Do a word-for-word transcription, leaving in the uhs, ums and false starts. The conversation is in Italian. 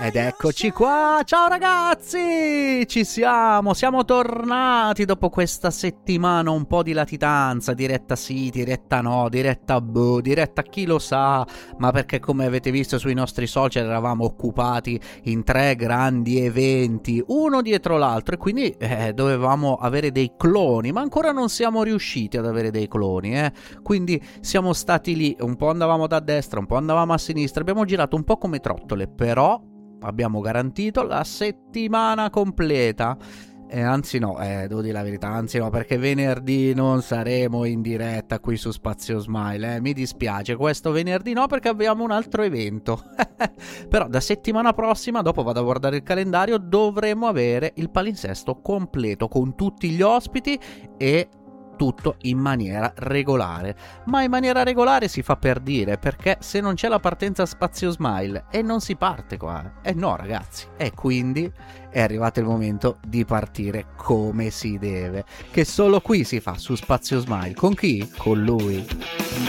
Ed eccoci qua, ciao ragazzi, ci siamo, siamo tornati dopo questa settimana un po' di latitanza, diretta sì, diretta no, diretta boh, diretta chi lo sa, ma perché come avete visto sui nostri social eravamo occupati in tre grandi eventi, uno dietro l'altro, e quindi eh, dovevamo avere dei cloni, ma ancora non siamo riusciti ad avere dei cloni, eh, quindi siamo stati lì, un po' andavamo da destra, un po' andavamo a sinistra, abbiamo girato un po' come trottole, però abbiamo garantito la settimana completa. Eh, anzi no, eh, devo dire la verità, anzi no, perché venerdì non saremo in diretta qui su Spazio Smile, eh. Mi dispiace, questo venerdì no, perché abbiamo un altro evento. Però da settimana prossima, dopo vado a guardare il calendario, dovremo avere il palinsesto completo con tutti gli ospiti e tutto in maniera regolare. Ma in maniera regolare si fa per dire, perché se non c'è la partenza Spazio Smile e non si parte qua, eh no ragazzi, e quindi è arrivato il momento di partire come si deve, che solo qui si fa su Spazio Smile. Con chi? Con lui.